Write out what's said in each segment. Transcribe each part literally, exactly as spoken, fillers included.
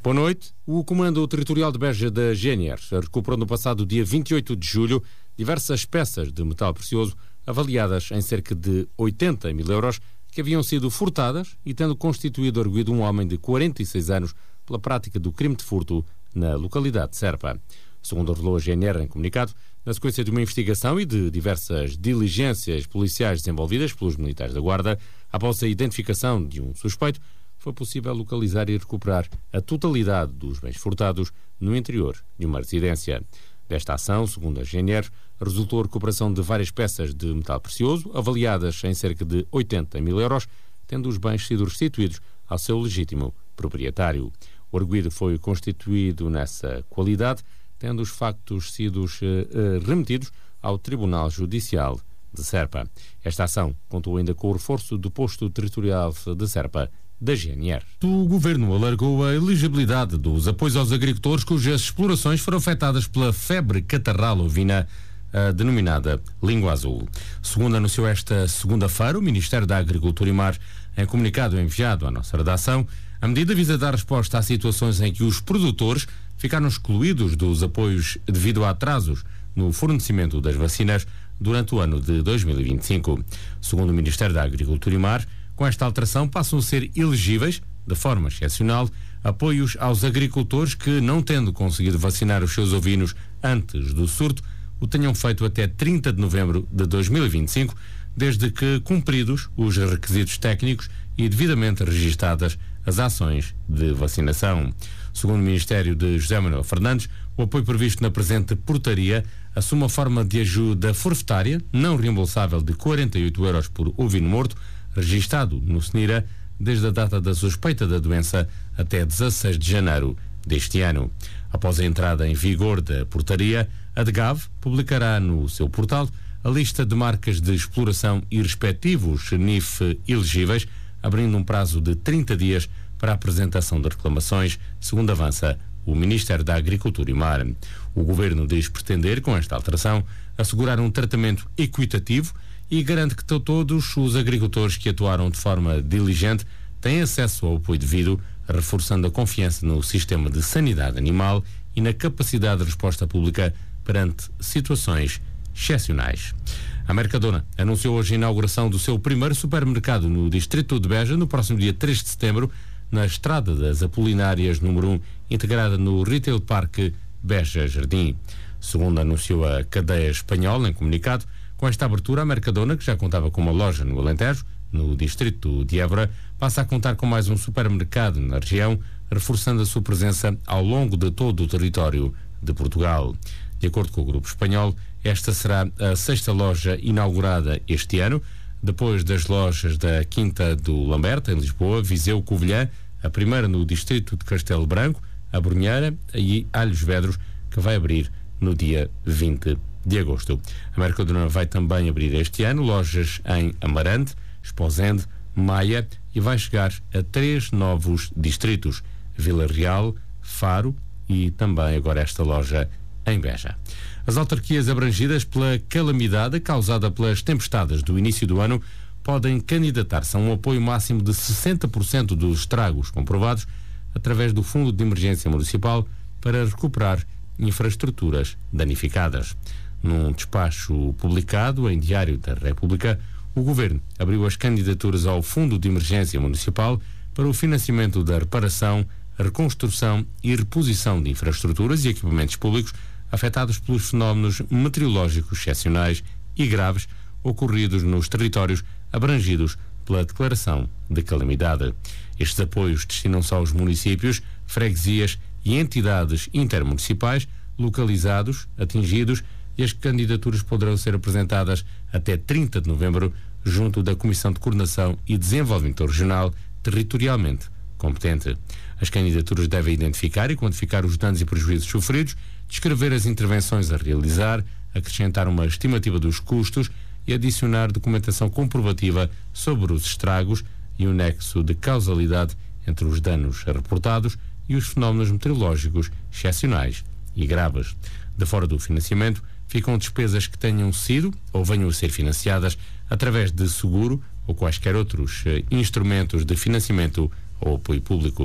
Boa noite. O Comando Territorial de Beja da G N R recuperou no passado dia vinte e oito de julho diversas peças de metal precioso avaliadas em cerca de oitenta mil euros que haviam sido furtadas e tendo constituído arguido um homem de quarenta e seis anos pela prática do crime de furto na localidade de Serpa. Segundo revelou a G N R em comunicado, na sequência de uma investigação e de diversas diligências policiais desenvolvidas pelos militares da Guarda, após a identificação de um suspeito, foi possível localizar e recuperar a totalidade dos bens furtados no interior de uma residência. Desta ação, segundo a G N R, resultou a recuperação de várias peças de metal precioso, avaliadas em cerca de oitenta mil euros, tendo os bens sido restituídos ao seu legítimo proprietário. O arguido foi constituído nessa qualidade, tendo os factos sido uh, remetidos ao Tribunal Judicial de Serpa. Esta ação contou ainda com o reforço do posto territorial de Serpa da G N R. O Governo alargou a elegibilidade dos apoios aos agricultores cujas explorações foram afetadas pela febre catarral ovina, a denominada língua azul. Segundo anunciou esta segunda-feira o Ministério da Agricultura e Mar, em comunicado enviado à nossa redação, a medida visa dar resposta a situações em que os produtores ficaram excluídos dos apoios devido a atrasos no fornecimento das vacinas durante o ano de dois mil e vinte e cinco. Segundo o Ministério da Agricultura e Mar, com esta alteração passam a ser elegíveis, de forma excepcional, apoios aos agricultores que, não tendo conseguido vacinar os seus ovinos antes do surto, o tenham feito até trinta de novembro de dois mil e vinte e cinco, desde que cumpridos os requisitos técnicos e devidamente registadas as ações de vacinação. Segundo o Ministério de José Manuel Fernandes, o apoio previsto na presente portaria assume uma forma de ajuda forfetária não reembolsável de quarenta e oito euros por ovino morto, registado no SENIRA desde a data da suspeita da doença até dezasseis de janeiro deste ano. Após a entrada em vigor da portaria, a DGAV publicará no seu portal a lista de marcas de exploração e respectivos N I F elegíveis, abrindo um prazo de trinta dias para a apresentação de reclamações, segundo avança o Ministério da Agricultura e Mar. O Governo diz pretender, com esta alteração, assegurar um tratamento equitativo e garante que todos os agricultores que atuaram de forma diligente têm acesso ao apoio devido, reforçando a confiança no sistema de sanidade animal e na capacidade de resposta pública perante situações excepcionais. A Mercadona anunciou hoje a inauguração do seu primeiro supermercado no distrito de Beja, no próximo dia três de setembro, na Estrada das Apolinárias número um, integrada no Retail Park Beja Jardim. Segundo anunciou a cadeia espanhola em comunicado, com esta abertura, a Mercadona, que já contava com uma loja no Alentejo, no distrito de Évora, passa a contar com mais um supermercado na região, reforçando a sua presença ao longo de todo o território de Portugal. De acordo com o grupo espanhol, esta será a sexta loja inaugurada este ano, depois das lojas da Quinta do Lamberto, em Lisboa, Viseu, Covilhã, a primeira no distrito de Castelo Branco, a Brunheira e Alhos Vedros, que vai abrir no dia vinte de agosto. A Mercadona vai também abrir este ano lojas em Amarante, Esposende, Maia e vai chegar a três novos distritos, Vila Real, Faro e também agora esta loja em Beja. As autarquias abrangidas pela calamidade causada pelas tempestades do início do ano podem candidatar-se a um apoio máximo de sessenta por cento dos estragos comprovados através do Fundo de Emergência Municipal para recuperar infraestruturas danificadas. Num despacho publicado em Diário da República, o Governo abriu as candidaturas ao Fundo de Emergência Municipal para o financiamento da reparação, reconstrução e reposição de infraestruturas e equipamentos públicos afetados pelos fenómenos meteorológicos excepcionais e graves ocorridos nos territórios abrangidos pela declaração de calamidade. Estes apoios destinam-se aos municípios, freguesias e entidades intermunicipais localizados, atingidos, e as candidaturas poderão ser apresentadas até trinta de novembro junto da Comissão de Coordenação e Desenvolvimento Regional territorialmente competente. As candidaturas devem identificar e quantificar os danos e prejuízos sofridos, descrever as intervenções a realizar, acrescentar uma estimativa dos custos e adicionar documentação comprovativa sobre os estragos e o nexo de causalidade entre os danos reportados e os fenómenos meteorológicos excepcionais e graves. De fora do financiamento, ficam despesas que tenham sido ou venham a ser financiadas através de seguro ou quaisquer outros eh, instrumentos de financiamento ou apoio público.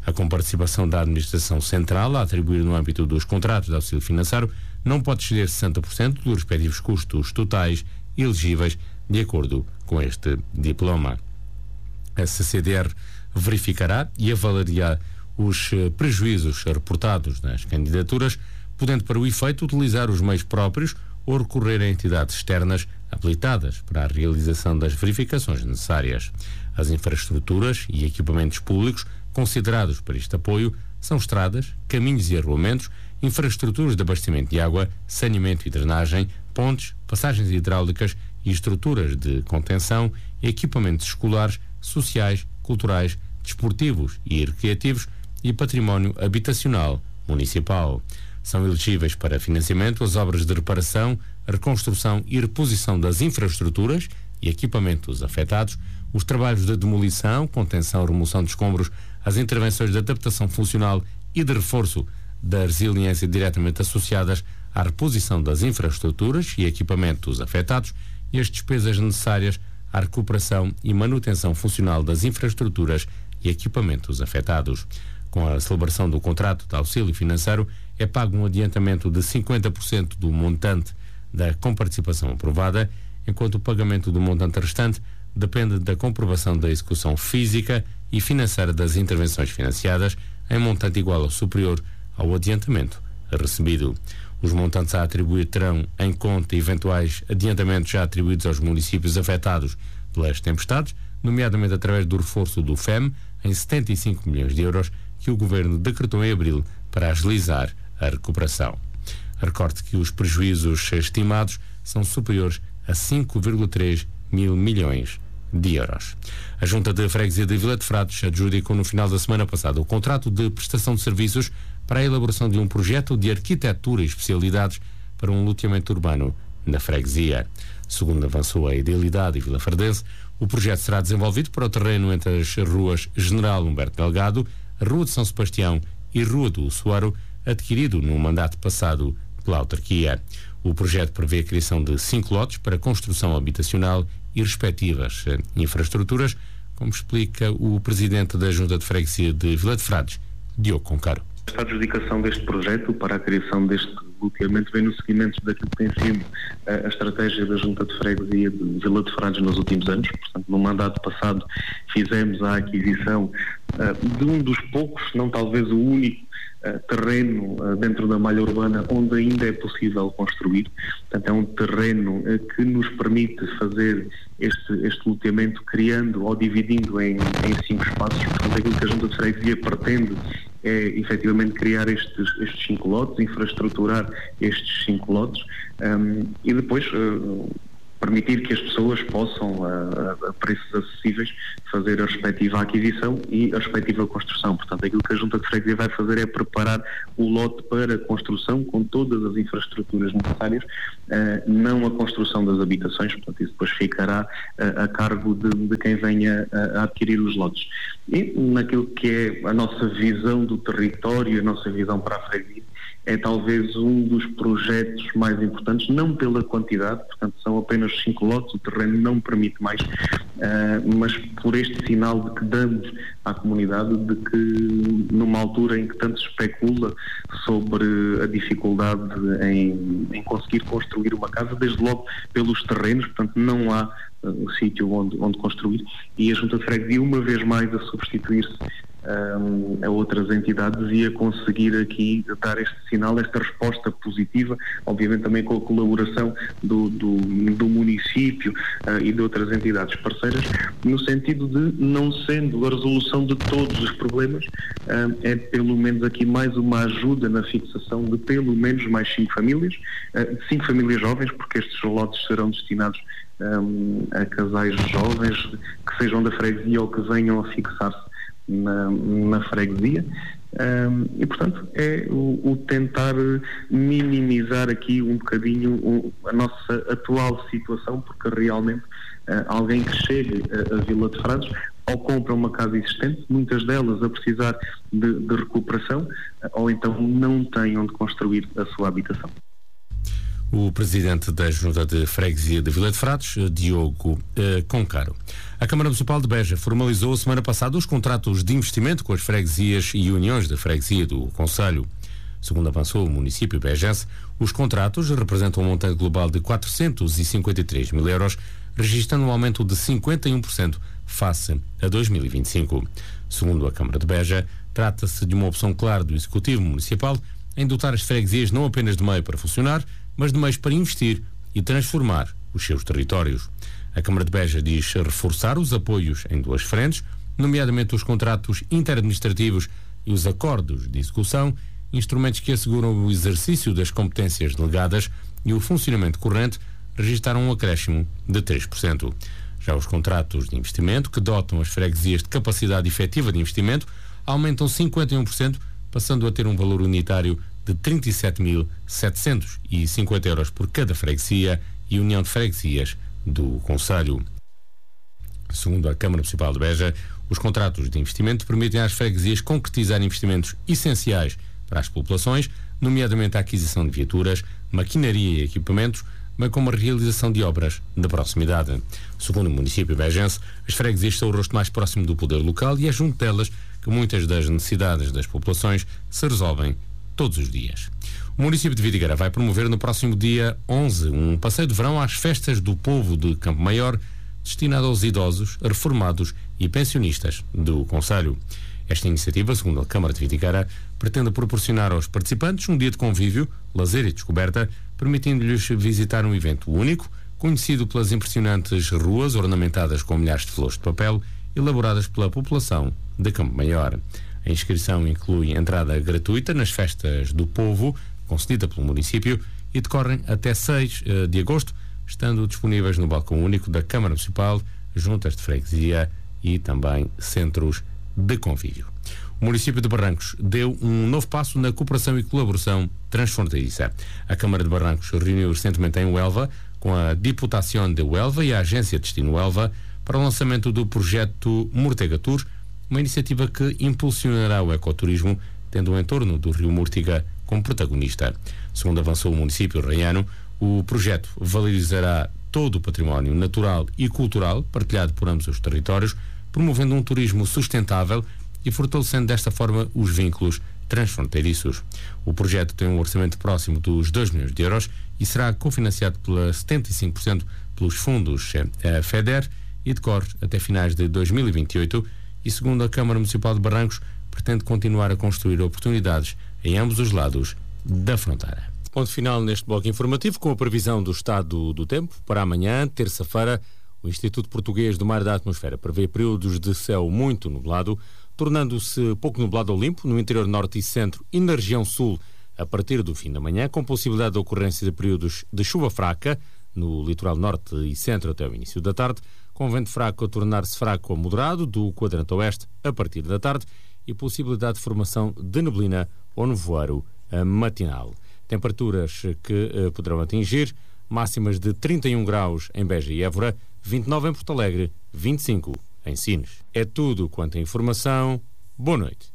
A comparticipação da Administração Central a atribuir no âmbito dos contratos de auxílio financeiro não pode exceder sessenta por cento dos respectivos custos totais elegíveis de acordo com este diploma. A C C D R verificará e avaliará os prejuízos reportados nas candidaturas, podendo para o efeito utilizar os meios próprios ou recorrer a entidades externas habilitadas para a realização das verificações necessárias. As infraestruturas e equipamentos públicos considerados para este apoio são estradas, caminhos e arruamentos, infraestruturas de abastecimento de água, saneamento e drenagem, pontes, passagens hidráulicas e estruturas de contenção, equipamentos escolares, sociais, culturais, desportivos e recreativos e património habitacional municipal. São elegíveis para financiamento as obras de reparação, reconstrução e reposição das infraestruturas e equipamentos afetados, os trabalhos de demolição, contenção e remoção de escombros, as intervenções de adaptação funcional e de reforço da resiliência diretamente associadas à reposição das infraestruturas e equipamentos afetados e as despesas necessárias à recuperação e manutenção funcional das infraestruturas e equipamentos afetados. Com a celebração do contrato de auxílio financeiro, é pago um adiantamento de cinquenta por cento do montante da comparticipação aprovada, enquanto o pagamento do montante restante depende da comprovação da execução física e financeira das intervenções financiadas, em montante igual ou superior ao adiantamento recebido. Os montantes a atribuir terão em conta eventuais adiantamentos já atribuídos aos municípios afetados pelas tempestades, nomeadamente através do reforço do F E M em setenta e cinco milhões de euros que o Governo decretou em abril para agilizar a recuperação. Recorde que os prejuízos estimados são superiores a cinco vírgula três mil milhões de euros. A Junta de Freguesia de Vila de Frades adjudicou no final da semana passada o contrato de prestação de serviços para a elaboração de um projeto de arquitetura e especialidades para um loteamento urbano na freguesia. Segundo avançou a Idealidade e Vila Fardense, o projeto será desenvolvido para o terreno entre as ruas General Humberto Delgado, Rua de São Sebastião e Rua do Soaro, adquirido no mandato passado pela autarquia. O projeto prevê a criação de cinco lotes para construção habitacional e respectivas infraestruturas, como explica o presidente da Junta de Freguesia de Vila de Frades, Diogo Concaro. A adjudicação deste projeto para a criação deste loteamento vem no seguimento daquilo que tem sido a estratégia da Junta de Freguesia de Vila de Frades nos últimos anos. Portanto, no mandato passado fizemos a aquisição uh, de um dos poucos, não talvez o único, Uh, terreno uh, dentro da malha urbana onde ainda é possível construir. Portanto, é um terreno uh, que nos permite fazer este, este loteamento criando ou dividindo em, em cinco espaços. Portanto, aquilo que a Junta de Freguesia pretende é efetivamente criar estes, estes cinco lotes, infraestruturar estes cinco lotes um, e depois uh, permitir que as pessoas possam, a, a preços acessíveis, fazer a respectiva aquisição e a respectiva construção. Portanto, aquilo que a Junta de Freguesia vai fazer é preparar o lote para a construção com todas as infraestruturas necessárias, uh, não a construção das habitações. Portanto, isso depois ficará uh, a cargo de, de quem venha a, a adquirir os lotes. E naquilo que é a nossa visão do território, a nossa visão para a freguesia, é talvez um dos projetos mais importantes, não pela quantidade, portanto são apenas cinco lotes, o terreno não permite mais, uh, mas por este sinal de que damos à comunidade de que numa altura em que tanto se especula sobre a dificuldade em, em conseguir construir uma casa, desde logo pelos terrenos, portanto não há uh, sítio onde, onde construir, e a Junta de Freguesia uma vez mais a substituir-se Um, a outras entidades e a conseguir aqui dar este sinal, esta resposta positiva, obviamente também com a colaboração do, do, do município uh, e de outras entidades parceiras, no sentido de, não sendo a resolução de todos os problemas, uh, é pelo menos aqui mais uma ajuda na fixação de pelo menos mais cinco famílias, uh, cinco famílias jovens, porque estes lotes serão destinados um, a casais jovens que sejam da freguesia ou que venham a fixar-se Na, na freguesia um, e portanto é o, o tentar minimizar aqui um bocadinho o, a nossa atual situação, porque realmente uh, alguém que chegue a, a Vila de Frades ou compra uma casa existente, muitas delas a precisar de, de recuperação, uh, ou então não tem onde construir a sua habitação. o presidente da Junta de Freguesia de Vila de Frades, Diogo eh, Concaro. A Câmara Municipal de Beja formalizou a semana passada os contratos de investimento com as freguesias e uniões de freguesia do concelho. Segundo avançou o município bejense, os contratos representam um montante global de quatrocentos e cinquenta e três mil euros, registrando um aumento de cinquenta e um por cento face a dois mil e vinte e cinco. Segundo a Câmara de Beja, trata-se de uma opção clara do Executivo Municipal em dotar as freguesias não apenas de meio para funcionar, mas de meios para investir e transformar os seus territórios. A Câmara de Beja diz reforçar os apoios em duas frentes, nomeadamente os contratos interadministrativos e os acordos de execução, instrumentos que asseguram o exercício das competências delegadas e o funcionamento corrente, registraram um acréscimo de três por cento. Já os contratos de investimento, que dotam as freguesias de capacidade efetiva de investimento, aumentam cinquenta e um por cento, passando a ter um valor unitário de trinta e sete mil setecentos e cinquenta euros por cada freguesia e união de freguesias do concelho. Segundo a Câmara Municipal de Beja, os contratos de investimento permitem às freguesias concretizar investimentos essenciais para as populações, nomeadamente a aquisição de viaturas, maquinaria e equipamentos, bem como a realização de obras de proximidade. Segundo o município bejense, as freguesias são o rosto mais próximo do poder local e é junto delas que muitas das necessidades das populações se resolvem todos os dias. O município de Vidigueira vai promover no próximo dia onze um passeio de verão às festas do povo de Campo Maior, destinado aos idosos, reformados e pensionistas do concelho. Esta iniciativa, segundo a Câmara de Vidigueira, pretende proporcionar aos participantes um dia de convívio, lazer e descoberta, permitindo-lhes visitar um evento único, conhecido pelas impressionantes ruas ornamentadas com milhares de flores de papel, elaboradas pela população de Campo Maior. A inscrição inclui entrada gratuita nas festas do povo, concedida pelo município, e decorrem até seis de agosto, estando disponíveis no balcão único da Câmara Municipal, juntas de freguesia e também centros de convívio. O município de Barrancos deu um novo passo na cooperação e colaboração transfronteiriça. A Câmara de Barrancos reuniu recentemente em Huelva com a Diputação de Huelva e a Agência Destino Huelva para o lançamento do projeto Mortega Tour, uma iniciativa que impulsionará o ecoturismo, tendo o entorno do rio Múrtiga como protagonista. Segundo avançou o município raiano, o projeto valorizará todo o património natural e cultural partilhado por ambos os territórios, promovendo um turismo sustentável e fortalecendo desta forma os vínculos transfronteiriços. O projeto tem um orçamento próximo dos dois milhões de euros e será cofinanciado pela setenta e cinco por cento pelos fundos eh, FEDER e decorre até finais de dois mil e vinte e oito e, segundo a Câmara Municipal de Barrancos, pretende continuar a construir oportunidades em ambos os lados da fronteira. Ponto final neste bloco informativo com a previsão do estado do tempo para amanhã, terça-feira. O Instituto Português do Mar e da Atmosfera prevê períodos de céu muito nublado, tornando-se pouco nublado ou limpo no interior norte e centro e na região sul a partir do fim da manhã, com possibilidade de ocorrência de períodos de chuva fraca no litoral norte e centro até o início da tarde, com vento fraco a tornar-se fraco a moderado do quadrante oeste a partir da tarde e possibilidade de formação de neblina ou nevoeiro matinal. Temperaturas que eh, poderão atingir máximas de trinta e um graus em Beja e Évora, vinte e nove em Porto Alegre, vinte e cinco em Sines. É tudo quanto a informação. Boa noite.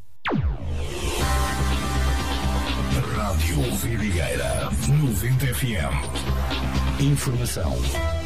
Rádio Vidigueira noventa F M. Informação